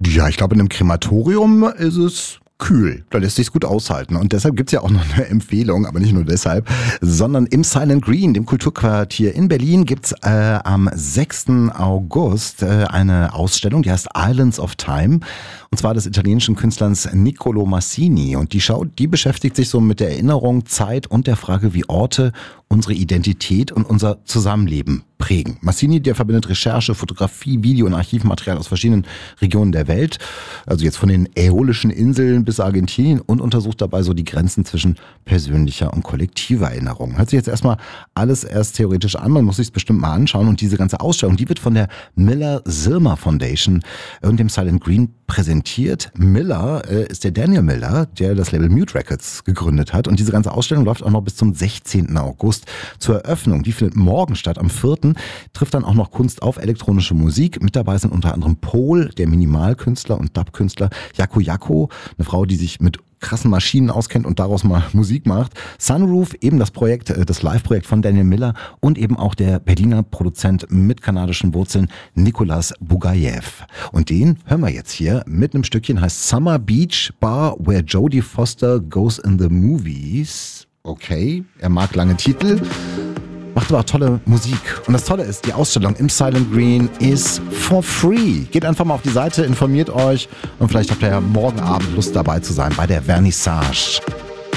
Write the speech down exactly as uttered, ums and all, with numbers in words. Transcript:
Ja, ich glaube, in einem Krematorium ist es kühl. Da lässt sich's gut aushalten. Und deshalb gibt's ja auch noch eine Empfehlung, aber nicht nur deshalb, sondern im Silent Green, dem Kulturquartier in Berlin, gibt's äh, am sechsten August äh, eine Ausstellung, die heißt Islands of Time. Und zwar des italienischen Künstlers Niccolo Massini. Und die Schau, die beschäftigt sich so mit der Erinnerung, Zeit und der Frage, wie Orte unsere Identität und unser Zusammenleben prägen. Massini, der verbindet Recherche, Fotografie, Video- und Archivmaterial aus verschiedenen Regionen der Welt, also jetzt von den Äolischen Inseln bis Argentinien, und untersucht dabei so die Grenzen zwischen persönlicher und kollektiver Erinnerung. Hört sich jetzt erstmal alles erst theoretisch an, man muss sich es bestimmt mal anschauen, und diese ganze Ausstellung, die wird von der Miller-Silmer Foundation und dem Silent Green präsentiert. Miller äh, ist der Daniel Miller, der das Label Mute Records gegründet hat, und diese ganze Ausstellung läuft auch noch bis zum sechzehnten August zur Eröffnung. Die findet morgen statt, am vierten trifft dann auch noch Kunst auf elektronische Musik. Mit dabei sind unter anderem Pol, der Minimalkünstler und Dub-Künstler, Jaco Jaco, eine Frau, die sich mit krassen Maschinen auskennt und daraus mal Musik macht. Sunroof, eben das Projekt, das Live-Projekt von Daniel Miller, und eben auch der Berliner Produzent mit kanadischen Wurzeln Nicolas Bugayev. Und den hören wir jetzt hier mit einem Stückchen, heißt Summer Beach Bar, where Jodie Foster goes in the movies. Okay, er mag lange Titel. Macht aber auch tolle Musik. Und das Tolle ist, die Ausstellung im Silent Green ist for free. Geht einfach mal auf die Seite, informiert euch, und vielleicht habt ihr ja morgen Abend Lust dabei zu sein bei der Vernissage.